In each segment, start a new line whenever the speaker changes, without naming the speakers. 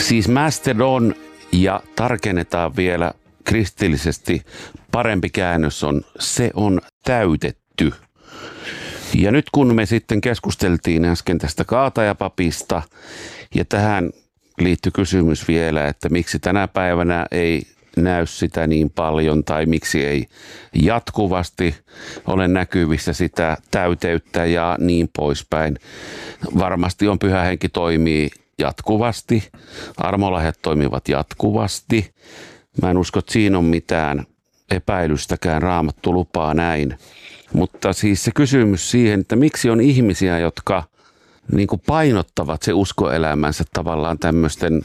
Siis Mastodon ja tarkennetaan vielä kristillisesti parempi käännös on se on täytetty. Ja nyt kun me sitten keskusteltiin äsken tästä kaatajapapista ja tähän liittyy kysymys vielä, että miksi tänä päivänä ei näy sitä niin paljon tai miksi ei jatkuvasti ole näkyvissä sitä täyteyttä ja niin poispäin. Varmasti on Pyhä Henki toimii jatkuvasti, armolahjat toimivat jatkuvasti. Mä en usko, että siinä on mitään epäilystäkään, Raamattu lupaa näin. Mutta siis se kysymys siihen, että miksi on ihmisiä, jotka niin kuin painottavat se uskoelämänsä tavallaan tämmöisten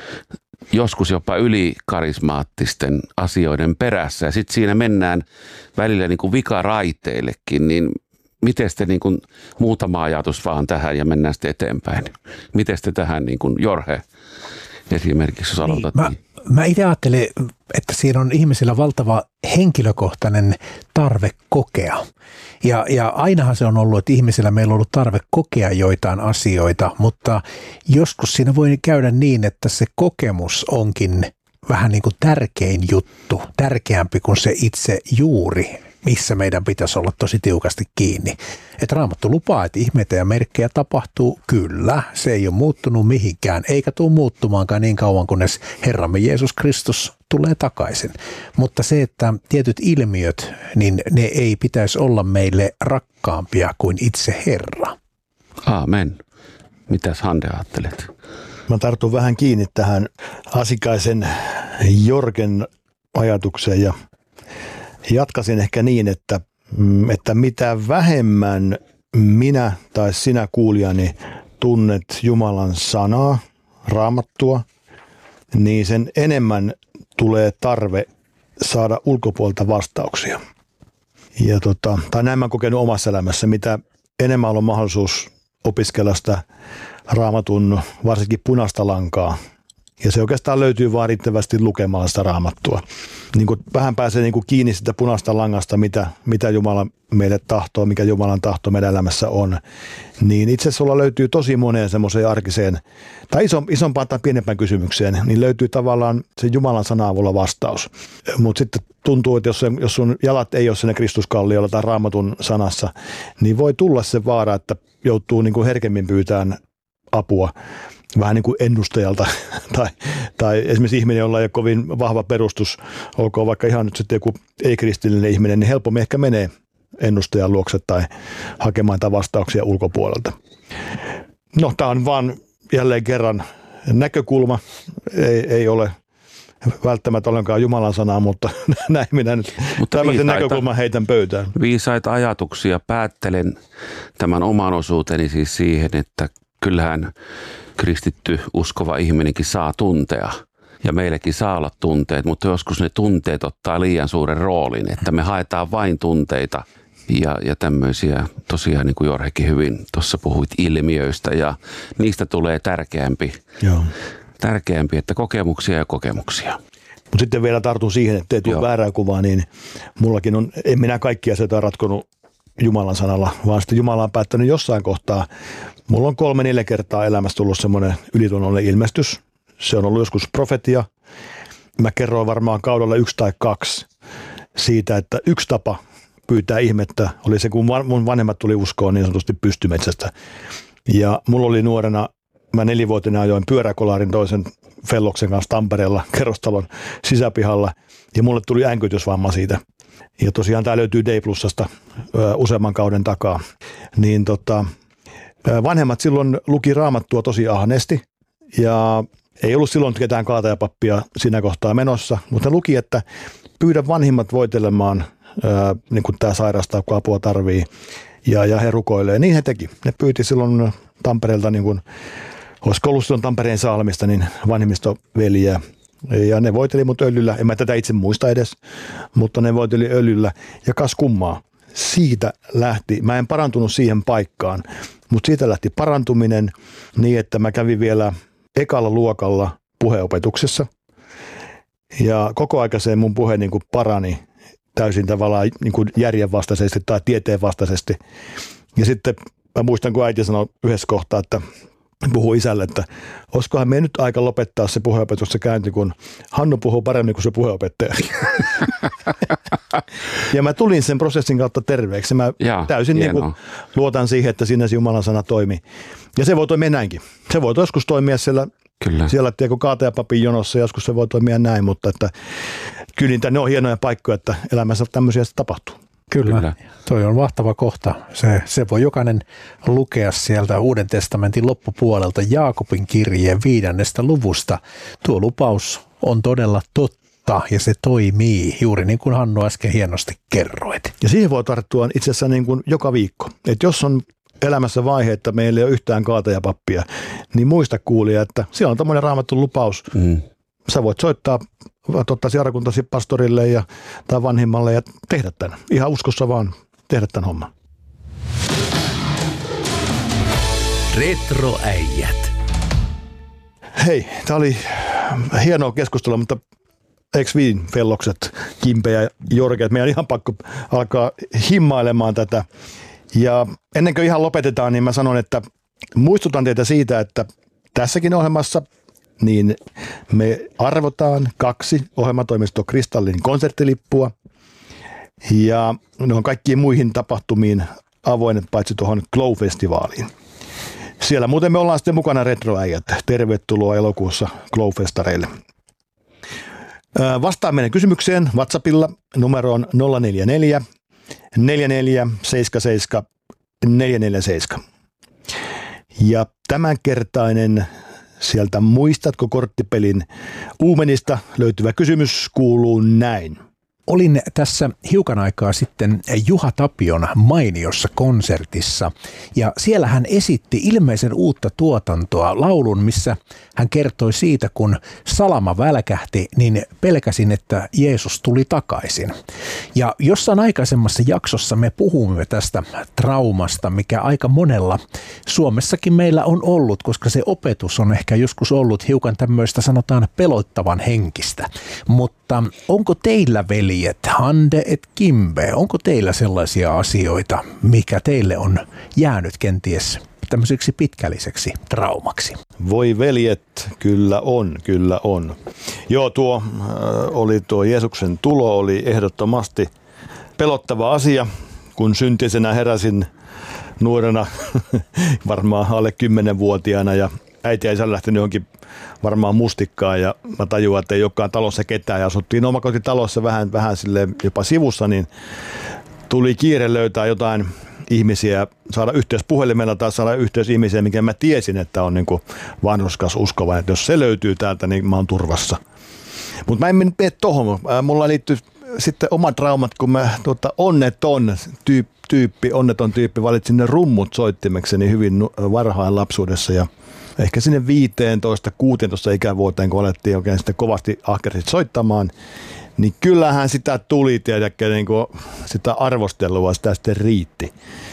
joskus jopa ylikarismaattisten asioiden perässä. Ja sitten siinä mennään välillä niin kuin vikaraiteillekin, niin miten te niin kuin, muutama ajatus vaan tähän ja mennään sitten eteenpäin. Miten te tähän niin kuin Jorge esimerkiksi, jos aloitat?
Mä itse ajattelen, että siinä on ihmisillä valtava henkilökohtainen tarve kokea. Ja ainahan se on ollut, että ihmisillä meillä on ollut tarve kokea joitain asioita, mutta joskus siinä voi käydä niin, että se kokemus onkin vähän niin kuin tärkein juttu, tärkeämpi kuin se itse juuri, missä meidän pitäisi olla tosi tiukasti kiinni. Että Raamattu lupaa, että ihmeitä ja merkkejä tapahtuu, kyllä, se ei ole muuttunut mihinkään, eikä tule muuttumaankaan niin kauan, kunnes Herramme Jeesus Kristus tulee takaisin. Mutta se, että tietyt ilmiöt, niin ne ei pitäisi olla meille rakkaampia kuin itse Herra.
Aamen. Mitäs Hande ajattelet?
Mä tartun vähän kiinni tähän Asikaisen Jorgen ajatukseen ja jatkasin ehkä niin, että mitä vähemmän minä tai sinä kuulijani tunnet Jumalan sanaa, Raamattua, niin sen enemmän tulee tarve saada ulkopuolelta vastauksia. Ja tai näin mä oon kokenut omassa elämässä, mitä enemmän on mahdollisuus opiskella sitä Raamatun varsinkin punaista lankaa. Ja se oikeastaan löytyy vaan riittävästi lukemalla sitä Raamattua. Niin kuin vähän pääsee niin kuin kiinni sitä punaista langasta, mitä Jumala meille tahtoo, mikä Jumalan tahto meidän elämässä on. Niin itse asiassa sulla löytyy tosi moneen semmoiseen arkiseen, tai isompaan tai pienempään kysymykseen, niin löytyy tavallaan se Jumalan sana avulla vastaus. Mutta sitten tuntuu, että jos sun jalat ei ole siinä Kristuskalliolla tai Raamatun sanassa, niin voi tulla se vaara, että joutuu niin kuin herkemmin pyytämään apua. Vähän niin kuin ennustajalta tai esimerkiksi ihminen, jolla ei ole kovin vahva perustus, olkoon vaikka ihan nyt sitten joku ei-kristillinen ihminen, niin helpommin ehkä menee ennustajan luokse tai hakemaan vastauksia ulkopuolelta. No, tämä on vaan jälleen kerran näkökulma, ei ole välttämättä ollenkaan Jumalan sanaa, mutta näin minä nyt tällaisen näkökulman heitän pöytään.
Viisaita ajatuksia. Päättelen tämän oman osuuteni siis siihen, että kyllähän kristitty uskova ihminenkin saa tuntea ja meillekin saa olla tunteet, mutta joskus ne tunteet ottaa liian suuren roolin, että me haetaan vain tunteita ja tämmöisiä tosiaan niin kuin Jorhekin hyvin tuossa puhuit ilmiöistä ja niistä tulee tärkeämpi, että kokemuksia ja kokemuksia.
Mutta sitten vielä tartun siihen, että ei tule väärää kuvaa, niin mullakin on, en minä kaikkia asioita ratkonut Jumalan sanalla, vaan sitten Jumala on päättänyt jossain kohtaa. Mulla on 3-4 kertaa elämässä tullut semmoinen ylitunnollinen ilmestys. Se on ollut joskus profetia. Mä kerroin varmaan kaudella 1 tai 2 siitä, että yksi tapa pyytää ihmettä oli se, kun mun vanhemmat tuli uskoon niin sanotusti pystymetsästä. Ja mulla oli nuorena, mä 4-vuotiaana ajoin pyöräkolaarin toisen felloksen kanssa Tampereella kerrostalon sisäpihalla. Ja mulle tuli änkytysvamma siitä. Ja tosiaan tämä löytyy D+:sta useamman kauden takaa. Niin vanhemmat silloin luki Raamattua tosi ahneesti ja ei ollut silloin ketään kaatajapappia siinä kohtaa menossa, mutta ne luki, että pyydä vanhimmat voitelemaan, niin kuin tämä sairastaa, kun apua tarvii ja he rukoilee. Niin he teki. Ne pyyti silloin Tampereelta, niin kuin olisiko ollut silloin Tampereen Salmista, niin vanhemmistoveliä. Ja ne voiteli mut öljyllä, en mä tätä itse muista edes, mutta ne voiteli öljyllä ja kas kummaa. Siitä lähti, mä en parantunut siihen paikkaan, mutta siitä lähti parantuminen niin, että mä kävin vielä ekalla luokalla puheopetuksessa. Ja koko aikaiseen mun puhe niin kuin parani täysin tavallaan niin kuin järjenvastaisesti tai tieteenvastaisesti. Ja sitten mä muistan, kun äiti sanoi yhdessä kohtaa, että puhui isälle, että olisikohan me nyt aika lopettaa se puheenopetus se käynti, kun Hannu puhuu paremmin kuin se puheenopettaja. Ja mä tulin sen prosessin kautta terveeksi. Mä täysin niin kuin luotan siihen, että siinä se Jumalan sana toimii. Ja se voi toimia näinkin. Se voi joskus toimia siellä tiedätkö, kaatajapapin jonossa, joskus se voi toimia näin, mutta että kyllä ne on hienoja paikkoja, että elämässä tämmöisiä tapahtuu.
Kyllä. Toi on mahtava kohta. Se voi jokainen lukea sieltä Uuden testamentin loppupuolelta Jaakobin kirjeen 5. luvusta. Tuo lupaus on todella totta ja se toimii, juuri niin kuin Hannu äsken hienosti kerroit.
Ja siihen voi tarttua itse asiassa niin kuin joka viikko. Että jos on elämässä vaihe, että meillä ei ole yhtään kaatajapappia, niin muista kuulija, että siellä on tämmöinen Raamatun lupaus. Sä voit soittaa seurakuntasi pastorille tai vanhimmalle ja tehdä tämän. Ihan uskossa vaan tehdä tämän homman.
Retroäijät.
Hei, tää oli hienoa keskustelua, mutta eikö fellokset, Kimpe ja Jorge, että meidän on ihan pakko alkaa himmailemaan tätä. Ja ennen kuin ihan lopetetaan, niin mä sanon, että muistutan teitä siitä, että tässäkin ohjelmassa niin me arvotaan 2 ohjelmatoimisto Kristallin konserttilippua ja ne on kaikkiin muihin tapahtumiin avoimet paitsi tuohon Glow-festivaaliin. Siellä muuten me ollaan sitten mukana Retroäijät. Tervetuloa elokuussa Glow-festareille. Vastaan meidän kysymykseen WhatsAppilla numeroon 044 4477 447. Ja tämänkertainen sieltä Muistatko korttipelin uumenista löytyvä kysymys kuuluu näin.
Olin tässä hiukan aikaa sitten Juha Tapion mainiossa konsertissa ja siellä hän esitti ilmeisen uutta tuotantoa, laulun, missä hän kertoi siitä, kun salama välkähti, niin pelkäsin, että Jeesus tuli takaisin. Ja jossain aikaisemmassa jaksossa me puhumme tästä traumasta, mikä aika monella Suomessakin meillä on ollut, koska se opetus on ehkä joskus ollut hiukan tämmöistä sanotaan pelottavan henkistä. Mutta onko teillä veljet, Hande et Kimbe, onko teillä sellaisia asioita, mikä teille on jäänyt kenties tämmöiseksi pitkälliseksi traumaksi?
Voi veljet, kyllä on. Joo, tuo Jeesuksen tulo oli ehdottomasti pelottava asia, kun syntisenä heräsin nuorena, varmaan alle 10-vuotiaana ja äiti ja isä lähtenyt johonkin varmaan mustikkaan ja mä tajuan, että ei olekaan talossa ketään ja asuttiin omakotitalossa vähän silleen jopa sivussa, niin tuli kiire löytää jotain ihmisiä, saada yhteys puhelimella tai saada yhteys ihmisiä, mikä mä tiesin, että on niin kuin vanhuskas uskova, että jos se löytyy täältä, niin mä oon turvassa. Mutta mä en mene tohon. Mulla liittyy sitten omat traumat, kun mä onneton tyyppi valitsin ne rummut soittimekseni hyvin varhain lapsuudessa ja ehkä sinne 15-16 ikävuoteen, kun alettiin oikein sitten kovasti ahkerisesti soittamaan, niin kyllähän sitä tuli, tiedäkö, niin kuin sitä arvostelua sitä sitten riitti.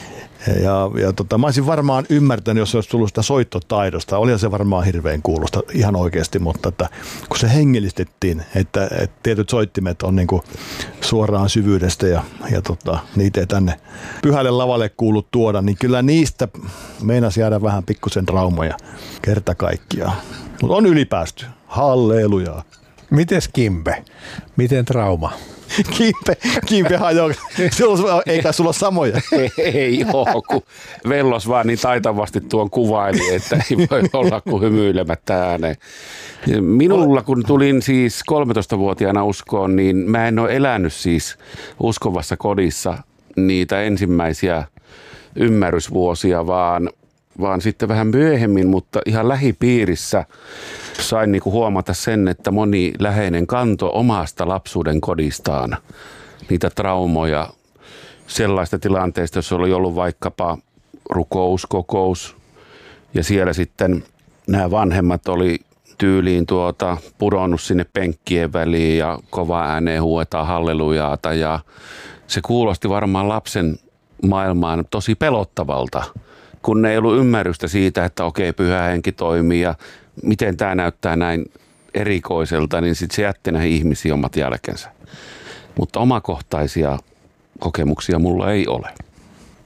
Mä olisin varmaan ymmärtänyt, jos se olisi tullut sitä soittotaidosta. Olihan se varmaan hirveän kuulosta ihan oikeasti, mutta että, kun se hengellistettiin, että tietyt soittimet on niin kuin suoraan syvyydestä ja niitä ei tänne pyhälle lavalle kuulu tuoda, niin kyllä niistä meinasi jäädä vähän pikkusen traumoja kerta kaikkiaan. Mutta on ylipäästy. Hallelujaa.
Mites Kimbe? Miten trauma?
Kimpe hajoaa. Eikä sulla ole samoja.
Ei ole, kun Vellos vaan niin taitavasti tuon kuvaili, että ei voi olla kuin hymyilemättä ääneen. Minulla, kun tulin siis 13-vuotiaana uskoon, niin mä en ole elänyt siis uskovassa kodissa niitä ensimmäisiä ymmärrysvuosia, vaan sitten vähän myöhemmin, mutta ihan lähipiirissä sain niinku huomata sen, että moni läheinen kanto omasta lapsuuden kodistaan niitä traumoja sellaista tilanteesta, jos oli ollut vaikkapa rukouskokous ja siellä sitten nämä vanhemmat oli tyyliin pudonnut sinne penkkien väliin ja kova ääneen huuetaan hallelujaata ja se kuulosti varmaan lapsen maailmaan tosi pelottavalta, kun ei ollut ymmärrystä siitä, että okei, pyhä henki toimii ja miten tämä näyttää näin erikoiselta, niin sitten se jätti näihin ihmisiin omat jälkensä. Mutta omakohtaisia kokemuksia mulla ei ole.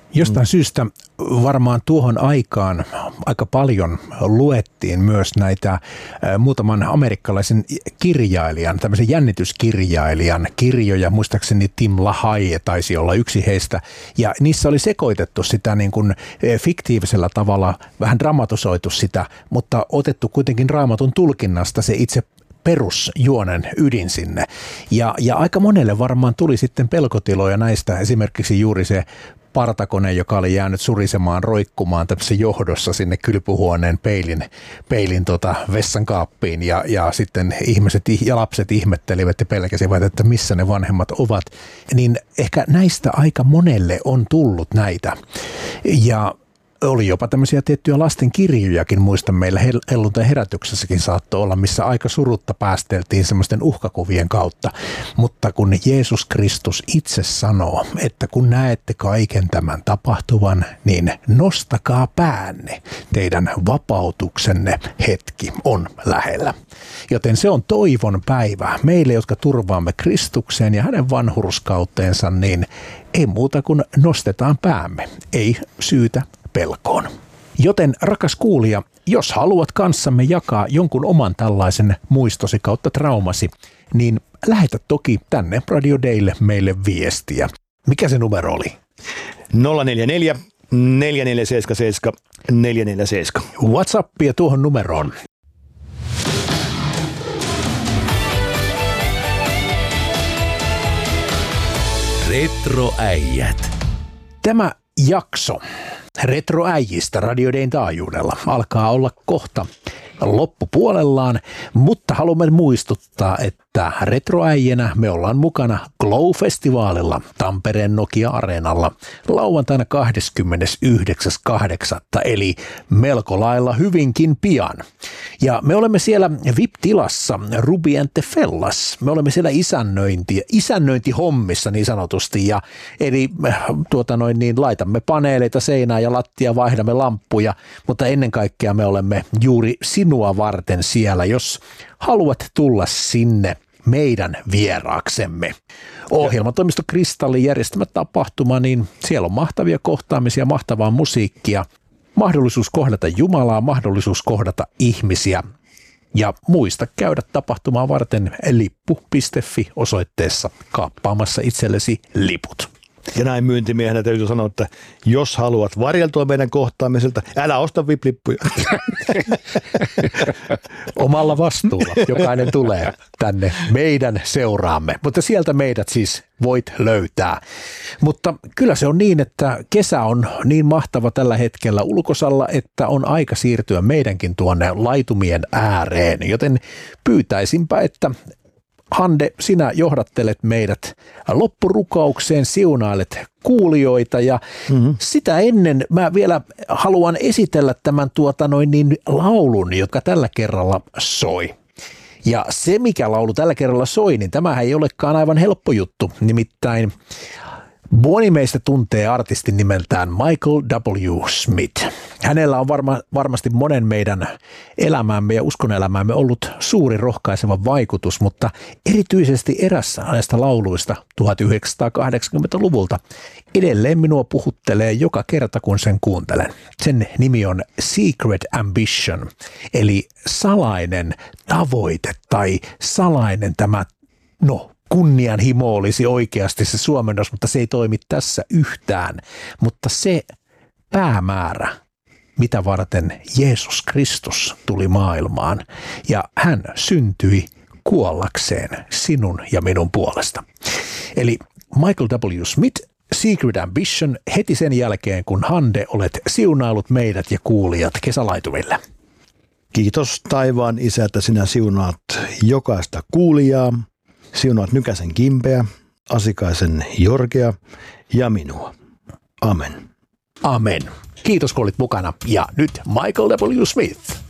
Jostain syystä varmaan tuohon aikaan aika paljon luettiin myös näitä muutaman amerikkalaisen kirjailijan, tämmöisen jännityskirjailijan kirjoja, muistaakseni Tim LaHaye taisi olla yksi heistä, ja niissä oli sekoitettu sitä niin kuin fiktiivisellä tavalla, vähän dramatisoitu sitä, mutta otettu kuitenkin Raamatun tulkinnasta se itse perusjuonen ydin sinne. Ja aika monelle varmaan tuli sitten pelkotiloja näistä, esimerkiksi juuri se partakone, joka oli jäänyt surisemaan, roikkumaan tämmöisessä johdossa sinne kylpyhuoneen peilin vessankaappiin ja sitten ihmiset ja lapset ihmettelivät ja pelkäsivät, että missä ne vanhemmat ovat. Niin ehkä näistä aika monelle on tullut näitä. Ja oli jopa tämmöisiä tiettyjä lastenkirjojakin, muistan meillä helluntai-herätyksessäkin saattoi olla, missä aika surutta päästeltiin semmoisten uhkakuvien kautta. Mutta kun Jeesus Kristus itse sanoo, että kun näette kaiken tämän tapahtuvan, niin nostakaa päänne. Teidän vapautuksenne hetki on lähellä. Joten se on toivon päivä meille, jotka turvaamme Kristukseen ja hänen vanhurskauteensa, niin ei muuta kuin nostetaan päämme, ei syytä pelkoon. Joten rakas kuulija, jos haluat kanssamme jakaa jonkun oman tällaisen muistosi kautta traumasi, niin lähetä toki tänne Radio Daylle meille viestiä. Mikä se numero oli?
044 4477 447.
WhatsAppia tuohon numeroon.
Retroäijät.
Tämä jakso Retroäijistä Radio Dayn taajuudella alkaa olla kohta loppupuolellaan, mutta haluamme muistuttaa, että Retroäijänä me ollaan mukana Glow-festivaalilla Tampereen Nokia-areenalla lauantaina 29.8. eli melko lailla hyvinkin pian. Ja me olemme siellä VIP-tilassa Ruby and the Fellas. Me olemme siellä isännöintihommissa niin sanotusti. Ja eli laitamme paneeleita seinään ja lattia, vaihdamme lamppuja, mutta ennen kaikkea me olemme juuri sinua varten siellä, jos haluat tulla sinne meidän vieraaksemme. Ohjelmatoimisto Kristallin järjestämä tapahtuma, niin siellä on mahtavia kohtaamisia, mahtavaa musiikkia, mahdollisuus kohdata Jumalaa, mahdollisuus kohdata ihmisiä. Ja muista käydä tapahtumaa varten lippu.fi osoitteessa kaappaamassa itsellesi liput.
Ja näin myyntimiehenä täytyy sanoa, että jos haluat varjeltua meidän kohtaamiselta, älä osta VIP-lippuja.
Omalla vastuulla jokainen tulee tänne meidän seuraamme, mutta sieltä meidät siis voit löytää. Mutta kyllä se on niin, että kesä on niin mahtava tällä hetkellä ulkosalla, että on aika siirtyä meidänkin tuonne laitumien ääreen, joten pyytäisinpä, että Hande, sinä johdattelet meidät loppurukaukseen, siunailet kuulijoita ja sitä ennen mä vielä haluan esitellä tämän laulun, joka tällä kerralla soi. Ja se, mikä laulu tällä kerralla soi, niin tämähän ei olekaan aivan helppo juttu, nimittäin moni meistä tuntee artistin nimeltään Michael W. Smith. Hänellä on varmasti monen meidän elämäämme ja uskonelämäämme ollut suuri rohkaiseva vaikutus, mutta erityisesti erässä näistä lauluista 1980-luvulta edelleen minua puhuttelee joka kerta, kun sen kuuntelen. Sen nimi on Secret Ambition, eli salainen tavoite tai salainen kunnianhimo olisi oikeasti se suomennos, mutta se ei toimi tässä yhtään. Mutta se päämäärä, mitä varten Jeesus Kristus tuli maailmaan ja hän syntyi kuollakseen sinun ja minun puolesta. Eli Michael W. Smith, Secret Ambition, heti sen jälkeen, kun Hande olet siunailut meidät ja kuulijat kesälaitumille.
Kiitos taivaan Isä, että sinä siunaat jokaista kuulijaa. Siunaat Nykäsen Kimpeä, Asikaisen Jorgea ja minua. Amen.
Amen. Kiitos kun olit mukana. Ja nyt Michael W. Smith.